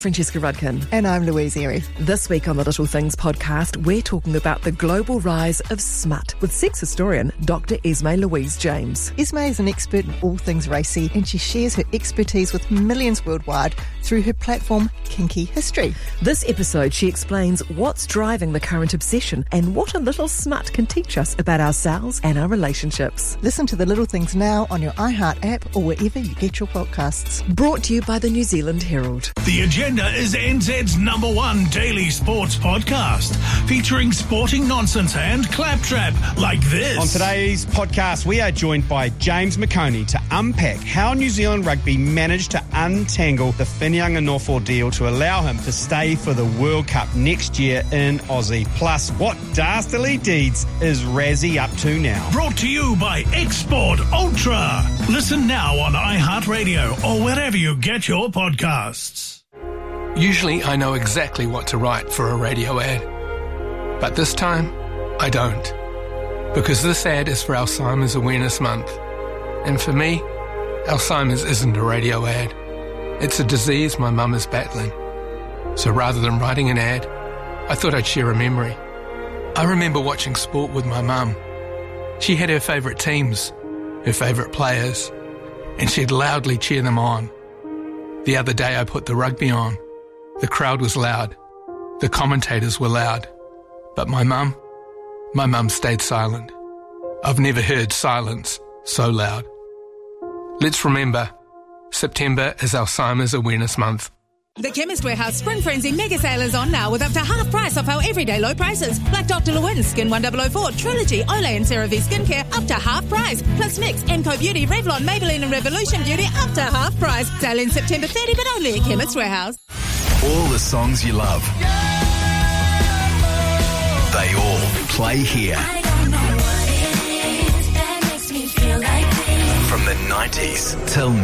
Francesca Rudkin. And I'm Louise Airy. This week on the Little Things podcast, we're talking about the global rise of smut with sex historian Dr. Esme Louise James. Esme is an expert in all things racy, and she shares her expertise with millions worldwide through her platform Kinky History. This episode, she explains what's driving the current obsession and what a little smut can teach us about ourselves and our relationships. Listen to The Little Things now on your iHeart app or wherever you get your podcasts. Brought to you by the New Zealand Herald. The Agenda is NZ's #1 daily sports podcast, featuring sporting nonsense and claptrap like this. On today's podcast, we are joined by James McOnie to unpack how New Zealand Rugby managed to untangle the Whinganga ordeal to allow him to stay for the World Cup next year in Aussie. Plus, what dastardly deeds is Razzie up to now? Brought to you by Export Ultra. Listen now on iHeartRadio or wherever you get your podcasts. Usually I know exactly what to write for a radio ad, but this time I don't, because this ad is for Alzheimer's Awareness Month, and for me, Alzheimer's isn't a radio ad. It's a disease my mum is battling. So rather than writing an ad, I thought I'd share a memory. I remember watching sport with my mum. She had her favourite teams, her favourite players, and she'd loudly cheer them on. The other day I put the rugby on. The crowd was loud. The commentators were loud. But my mum stayed silent. I've never heard silence so loud. Let's remember, September is Alzheimer's Awareness Month. The Chemist Warehouse Spring Frenzy mega sale is on now with up to half price off our everyday low prices. Like Dr. Lewin, Skin 1004, Trilogy, Olay and CeraVe Skincare up to half price. Plus Mix, Enco Beauty, Revlon, Maybelline and Revolution Beauty up to half price. Sale in September 30 but only at Chemist Warehouse. All the songs you love. They all play here. From the 90s till